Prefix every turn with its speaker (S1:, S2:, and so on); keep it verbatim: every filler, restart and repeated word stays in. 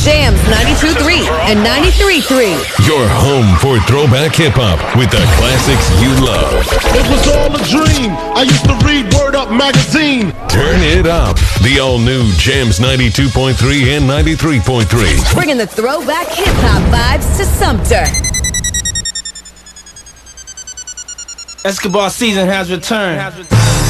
S1: Jams ninety-two point three and ninety-three point three.
S2: Your home for throwback hip-hop with the classics you love.
S3: It was all a dream. I used to read Word Up magazine.
S2: Turn it up. The all-new Jams ninety-two point three and ninety-three point three.
S1: Bringing the throwback hip-hop vibes to Sumter.
S4: Escobar season has returned.